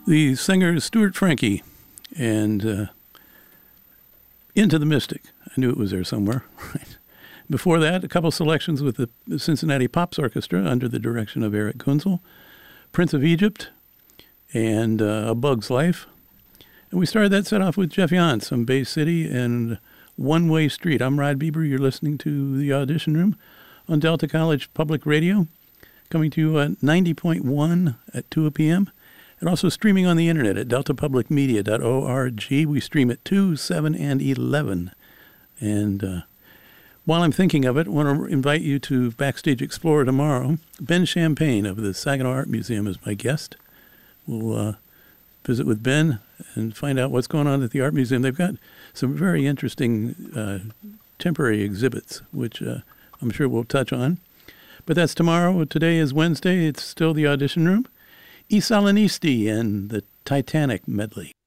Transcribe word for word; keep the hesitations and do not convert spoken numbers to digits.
The singer is Stuart Frankie, and uh, Into the Mystic. I knew it was there somewhere. Right. Before that, a couple selections with the Cincinnati Pops Orchestra under the direction of Eric Kunzel, Prince of Egypt, and uh, A Bug's Life. And we started that set off with Jeff Yance from Bay City and One Way Street. I'm Rod Bieber. You're listening to The Audition Room on Delta College Public Radio, coming to you at ninety point one at two p.m., and also streaming on the internet at delta public media dot org. We stream at two, seven, and eleven. And uh, while I'm thinking of it, I want to invite you to Backstage Explorer tomorrow. Ben Champagne of the Saginaw Art Museum is my guest. We'll uh, visit with Ben and find out what's going on at the Art Museum. They've got some very interesting uh, temporary exhibits, which uh, I'm sure we'll touch on. But that's tomorrow. Today is Wednesday. It's still The Audition Room. I Salinisti and the Titanic medley.